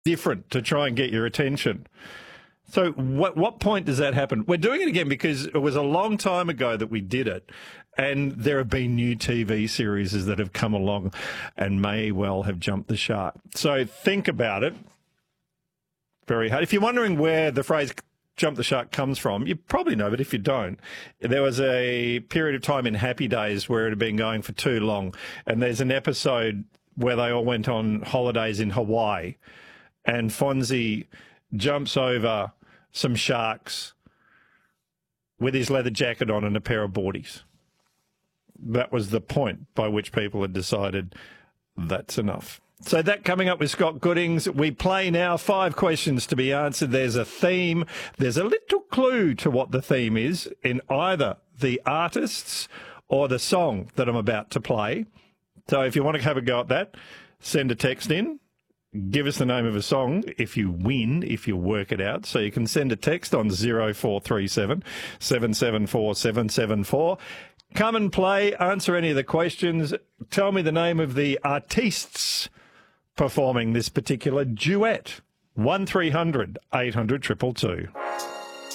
different to try and get your attention. So what point does that happen? We're doing it again because it was a long time ago that we did it, and there have been new TV series that have come along and may well have jumped the shark. So think about it very hard. If you're wondering where the phrase jump the shark comes from, you probably know, but if you don't, there was a period of time in Happy Days where it had been going for too long, and there's an episode where they all went on holidays in Hawaii, and Fonzie jumps over some sharks with his leather jacket on and a pair of boardies. That was the point by which people had decided that's enough. So that coming up with Scott Goodings. We play now 5 questions to be answered. There's a theme. There's a little clue to what the theme is in either the artists or the song that I'm about to play. So if you want to have a go at that, send a text in. Give us the name of a song if you win, if you work it out. So you can send a text on 0437 774 774. Come and play, answer any of the questions. Tell me the name of the artistes performing this particular duet. 1300 800 222.